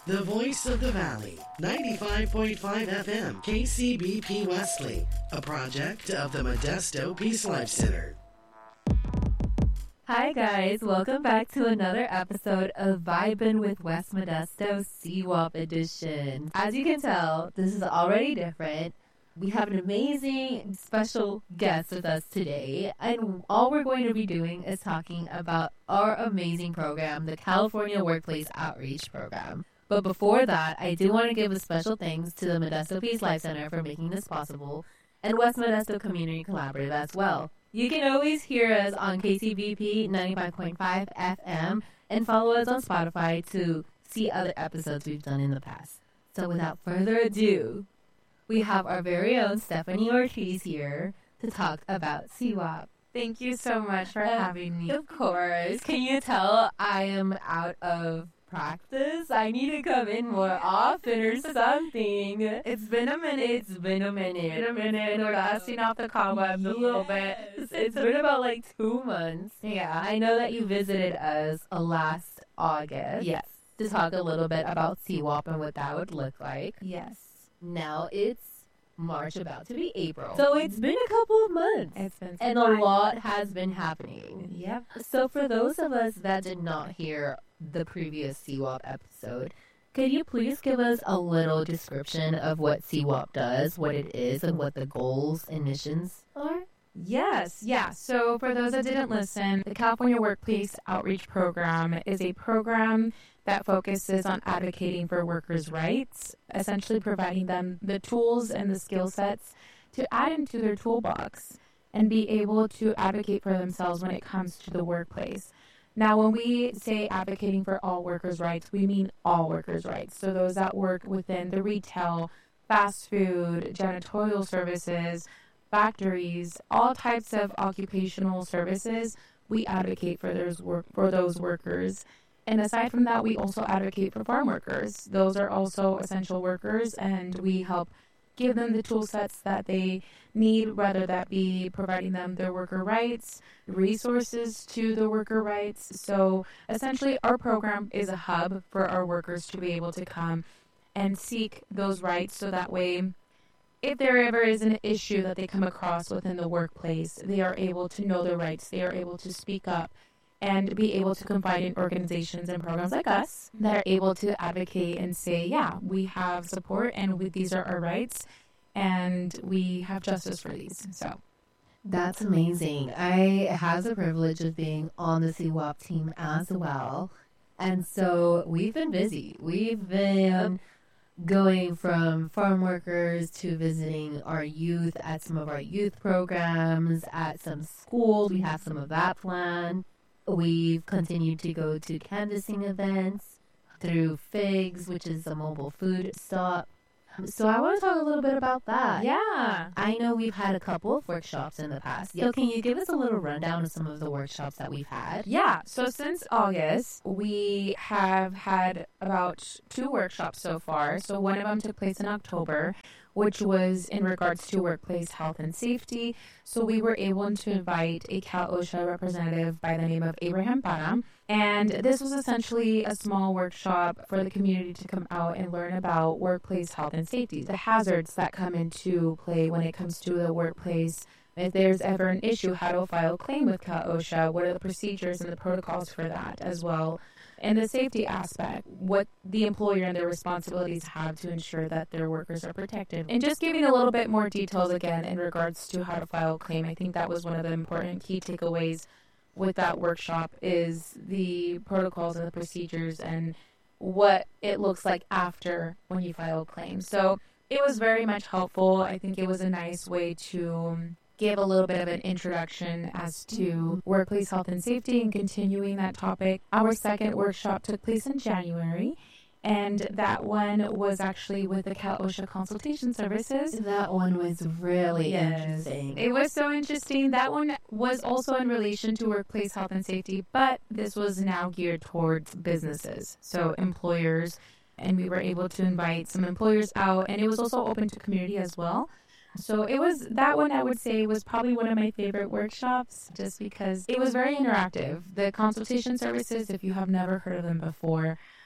The voice of the valley, 95.5 FM, KCBP Wesley, a project of the Modesto Peace Life Center. Hi guys, welcome back to another episode of Vibin' with West Modesto CWAP edition. As you can tell, this is already different. We have an amazing special guest with us today, and all we're going to be doing is talking about our amazing program, the California Workplace Outreach Program. But before that, I do want to give a special thanks to the Modesto Peace Life Center for making this possible, and West Modesto Community Collaborative as well. You can always hear us on KCBP 95.5 FM and follow us on Spotify to see other episodes we've done in the past. So without further ado, we have our very own Stephanie Ortiz here to talk about CWAP. Thank you so much for having me. Of course. Can you tell I am out of practice? I need to come in more often or something. It's been a minute. We're dusting off the cobwebs a little bit. It's been about like 2 months. Yeah. I know that you visited us last August. Yes. To talk a little bit about CWAP and what that would look like. Yes. Now it's March, about to be April. So it's been a couple of months. It's been and a lot has been happening. Yep. So for those of us that did not hear the previous CWAP episode, could you please give us a little description of what CWAP does, what it is, and what the goals and missions are? Yes. Yeah. So for those that didn't listen, the California Workplace Outreach Program is a program that focuses on advocating for workers' rights, essentially providing them the tools and the skill sets to add into their toolbox and be able to advocate for themselves when it comes to the workplace. Now, when we say advocating for all workers' rights, we mean all workers' rights. So those that work within the retail, fast food, janitorial services, factories, all types of occupational services, we advocate for those workers. And aside from that, we also advocate for farm workers. Those are also essential workers, and we help give them the tool sets that they need, whether that be providing them their worker rights, resources to the worker rights. So essentially, our program is a hub for our workers to be able to come and seek those rights, so that way, if there ever is an issue that they come across within the workplace, they are able to know their rights, they are able to speak up, and be able to confide in organizations and programs like us that are able to advocate and say, yeah, we have support and these are our rights and we have justice for these. So that's amazing. I have the privilege of being on the CWAP team as well. And so we've been busy. We've been going from farm workers to visiting our youth at some of our youth programs, at some schools. We have some of that planned. We've continued to go to canvassing events through FIGS, which is a mobile food stop. So I want to talk a little bit about that. Yeah. I know we've had a couple of workshops in the past. So can you give us a little rundown of some of the workshops that we've had? Yeah. So since August, we have had about 2 workshops so far. So one of them took place in October, which was in regards to workplace health and safety. So we were able to invite a Cal OSHA representative by the name of Abraham Para. And this was essentially a small workshop for the community to come out and learn about workplace health and safety, the hazards that come into play when it comes to the workplace. If there's ever an issue, how to file a claim with Cal OSHA, what are the procedures and the protocols for that as well. And the safety aspect, what the employer and their responsibilities have to ensure that their workers are protected. And just giving a little bit more details again in regards to how to file a claim. I think that was one of the important key takeaways with that workshop is the protocols and the procedures and what it looks like after when you file a claim. So it was very much helpful. I think it was a nice way to give a little bit of an introduction as to workplace health and safety and continuing that topic. Our second workshop took place in January, and that one was actually with the Cal OSHA Consultation Services. That one was really interesting. It was so interesting. That one was also in relation to workplace health and safety, but this was now geared towards businesses, so employers, and we were able to invite some employers out, and it was also open to community as well. So it was, that one I would say was probably one of my favorite workshops just because it was very interactive. The consultation services, if you have never heard of them before,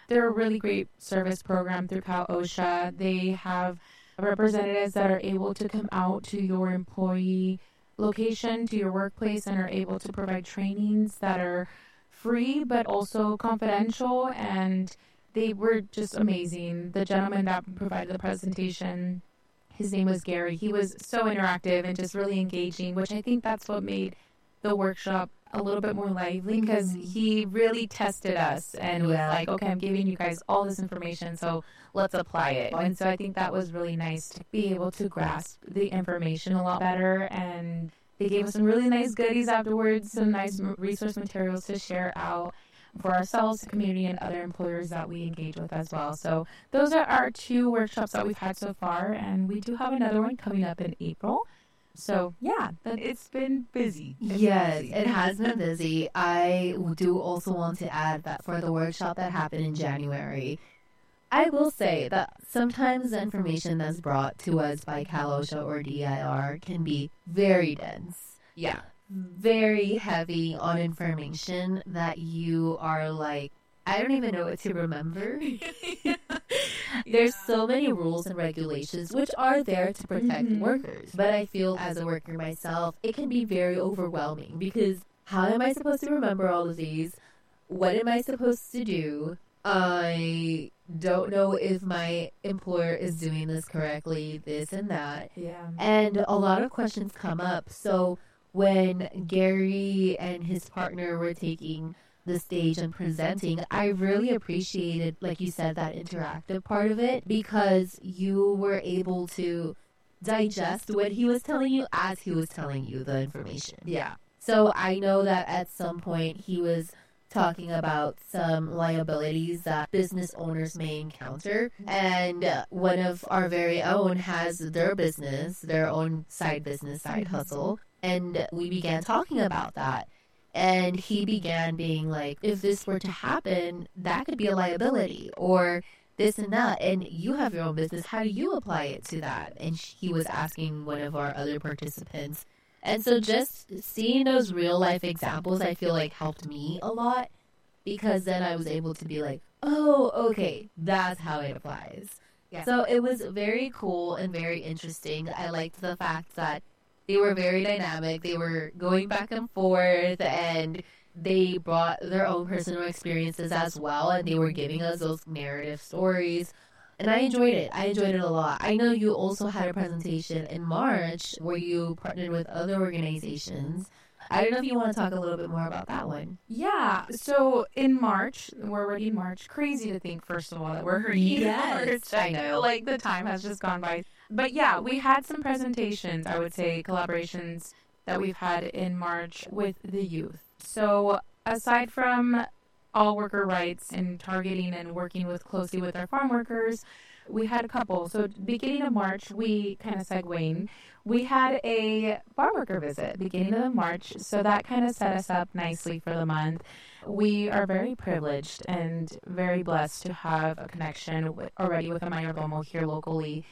They're a really great service program through Cal OSHA. They have representatives that are able to come out to your employee location, to your workplace, and are able to provide trainings that are free but also confidential, and they were just amazing. The gentleman that provided the presentation, his name was Gary. He was so interactive and just really engaging, which I think that's what made the workshop a little bit more lively, because he really tested us and was like, okay, I'm giving you guys all this information, so let's apply it. And so I think that was really nice to be able to grasp the information a lot better. And they gave us some really nice goodies afterwards, some nice resource materials to share out for ourselves, the community, and other employers that we engage with as well. So those are our 2 workshops that we've had so far, and we do have another one coming up in April. So, yeah, it's been busy. Yes, it has been busy. I do also want to add that for the workshop that happened in January, I will say that sometimes the information that's brought to us by Cal OSHA or DIR can be very dense. Yeah. Very heavy on information that you are like, I don't even know what to remember. There's so many rules and regulations which are there to protect workers. But I feel as a worker myself, it can be very overwhelming because how am I supposed to remember all of these? What am I supposed to do? I don't know if my employer is doing this correctly, this and that. Yeah. And a lot of questions come up. So when Gary and his partner were taking the stage and presenting, I really appreciated, like you said, that interactive part of it, because you were able to digest what he was telling you as he was telling you the information. Yeah. So I know that at some point he was talking about some liabilities that business owners may encounter. And one of our very own has their business, their own side business, side hustle. And we began talking about that. And he began being like, if this were to happen, that could be a liability or this and that. And you have your own business. How do you apply it to that? And he was asking one of our other participants. And so just seeing those real life examples, I feel like helped me a lot, because then I was able to be like, oh, okay, that's how it applies. Yeah. So it was very cool and very interesting. I liked the fact that they were very dynamic. They were going back and forth, and they brought their own personal experiences as well, and they were giving us those narrative stories. And I enjoyed it. I enjoyed it a lot. I know you also had a presentation in March where you partnered with other organizations. I don't know if you want to talk a little bit more about that one. Yeah. So in March, we're already in March. Crazy to think, first of all, that we're already in March. I know, like, the time has just gone by. But yeah, we had some presentations, I would say, collaborations that we've had in March with the youth. So aside from all worker rights and targeting and working closely with our farm workers, we had a couple. So beginning of March, we kind of segueing. We had a farm worker visit beginning of March, so that kind of set us up nicely for the month. We are very privileged and very blessed to have a connection already with a mayordomo here locally.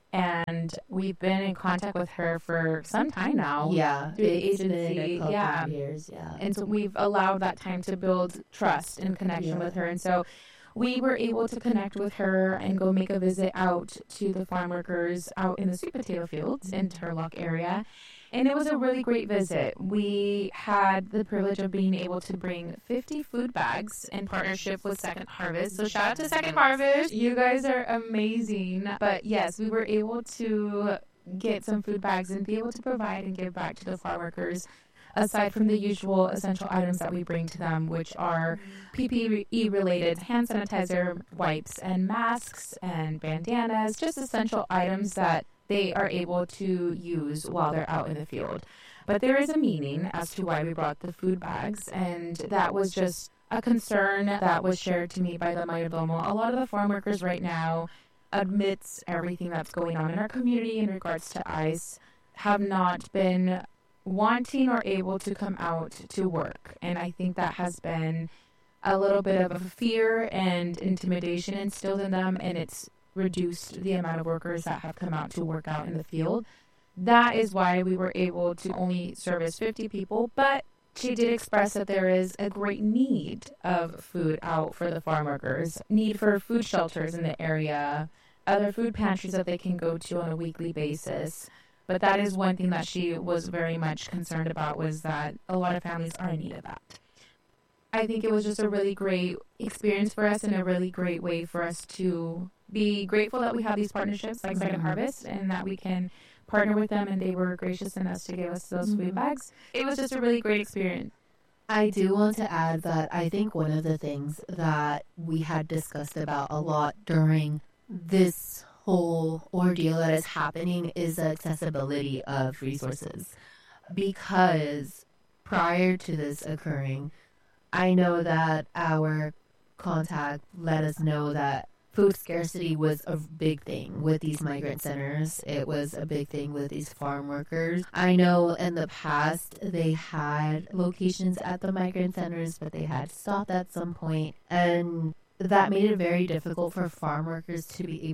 And we've been in contact with her for some time now. Yeah, through the it's agency. been a couple of years, yeah. And so we've allowed that time to build trust and connection with her. And so we were able to connect with her and go make a visit out to the farm workers out in the sweet potato fields in Turlock area. And it was a really great visit. We had the privilege of being able to bring 50 food bags in partnership with Second Harvest. So shout out to Second Harvest. You guys are amazing. But yes, we were able to get some food bags and be able to provide and give back to the farm workers, aside from the usual essential items that we bring to them, which are PPE-related hand sanitizer, wipes, and masks, and bandanas, just essential items that they are able to use while they're out in the field. But there is a meaning as to why we brought the food bags, and that was just a concern that was shared to me by the mayordomo. A lot of the farm workers right now, amidst everything that's going on in our community in regards to ICE, have not been wanting or able to come out to work. And I think that has been a little bit of a fear and intimidation instilled in them, and it's reduced the amount of workers that have come out to work out in the field. That is why we were able to only service 50 people, but she did express that there is a great need of food out for the farm workers, need for food shelters in the area, other food pantries that they can go to on a weekly basis. But that is one thing that she was very much concerned about, was that a lot of families are in need of that. I think it was just a really great experience for us and a really great way for us to be grateful that we have these partnerships like Second Harvest and that we can partner with them, and they were gracious enough to give us those food bags. It was just a really great experience. I do want to add that I think one of the things that we had discussed about a lot during this whole ordeal that is happening is the accessibility of resources. Because prior to this occurring, I know that our contact let us know that food scarcity was a big thing with these migrant centers. It was a big thing with these farm workers. I know in the past they had locations at the migrant centers, but they had stopped at some point, and that made it very difficult for farm workers to be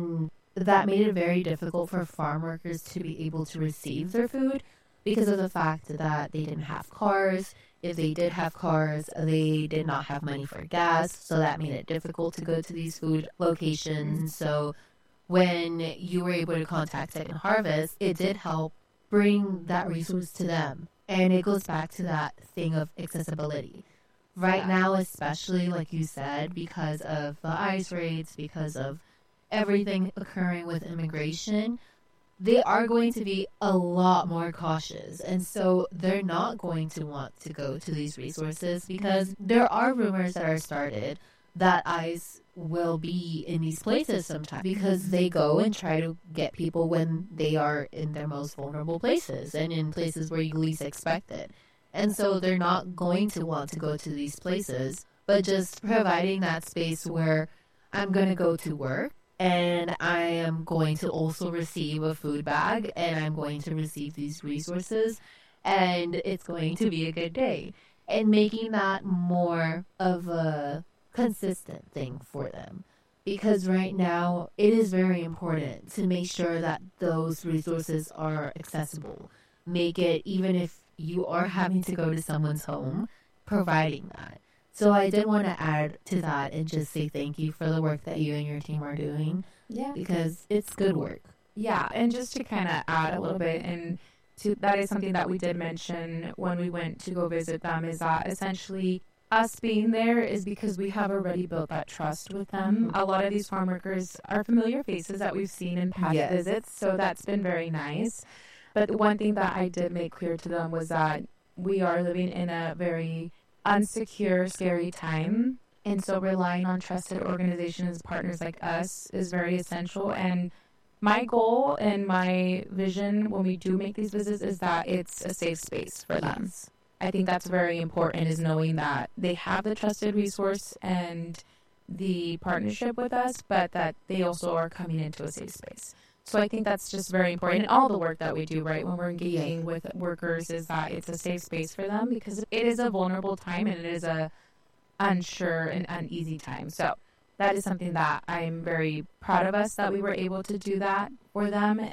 able to receive their food because of the fact that they didn't have cars. If they did have cars, they did not have money for gas, so that made it difficult to go to these food locations. So when you were able to contact Second Harvest, it did help bring that resource to them. And it goes back to that thing of accessibility. Right now, especially, like you said, because of the ICE raids, because of everything occurring with immigration, they are going to be a lot more cautious. And so they're not going to want to go to these resources because there are rumors that are started that ICE will be in these places sometimes because they go and try to get people when they are in their most vulnerable places and in places where you least expect it. And so they're not going to want to go to these places, but just providing that space where I'm going to go to work, and I am going to also receive a food bag, and I'm going to receive these resources, and it's going to be a good day. And making that more of a consistent thing for them. Because right now, it is very important to make sure that those resources are accessible. Make it, even if you are having to go to someone's home, providing that. So I did want to add to that and just say thank you for the work that you and your team are doing. Yeah. Because it's good work. Yeah, and just to kind of add a little bit, and that is something that we did mention when we went to go visit them, is that essentially us being there is because we have already built that trust with them. A lot of these farm workers are familiar faces that we've seen in past visits, so that's been very nice. But the one thing that I did make clear to them was that we are living in a very unsecure, scary time. And so relying on trusted organizations, partners like us, is very essential. And my goal and my vision when we do make these visits is that it's a safe space for them. I think that's very important, is knowing that they have the trusted resource and the partnership with us, but that they also are coming into a safe space. So I think that's just very important in all the work that we do, right? When we're engaging with workers, is that it's a safe space for them, because it is a vulnerable time and it is a unsure and uneasy time. So that is something that I'm very proud of us that we were able to do that for them.